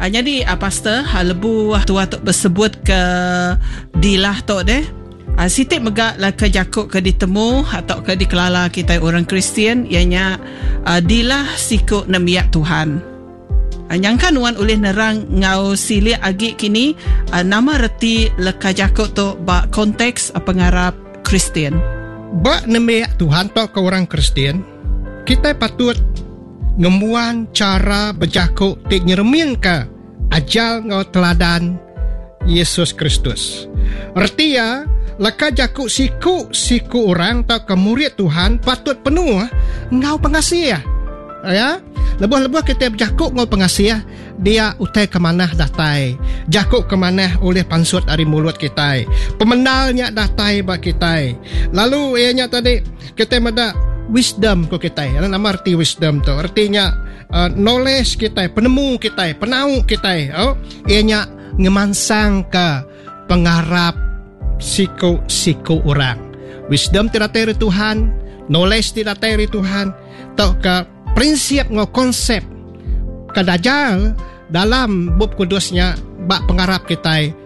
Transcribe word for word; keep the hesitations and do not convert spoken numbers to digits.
Uh, jadi uh, pastor uh, lebu tua tu bersebut ke dilah tu deh. Uh, sitik megak lah ke jakuk ke ditemu atau ke dikelala kita orang Kristian ianya uh, dilah sikuk nemiak Tuhan. Uh, nyangka nuan oleh nerang ngau silik agi kini uh, nama reti leka jakuk tu ba konteks uh, pengarap Kristian. Ba nemiak Tuhan tu ke orang Kristian, kita patut ngemuan cara berjakuk tik nyeremin ke ajal ngau teladan Yesus Kristus. Artinya leka jakuk siku siku orang tak ke murid Tuhan patut penuh ngau pengasih ya. Lebuh-lebuh kita berjakuk ngau pengasih dia utai ke mana datai, jakuk ke mana oleh pansut dari mulut kita, pemenalnya datai bak kita. Lalu ianya tadi kita mada wisdom ko kita. Ano nama arti wisdom tu? Artinya uh, knowledge kita, penemu kita, penau kita. Oh, ianya ngemansang ke pengarap siku-siku orang. Wisdom tidak dari Tuhan, knowledge tidak dari Tuhan. Tau ke prinsip ngau konsep kadajal dalam bab kudusnya bak pengarap kita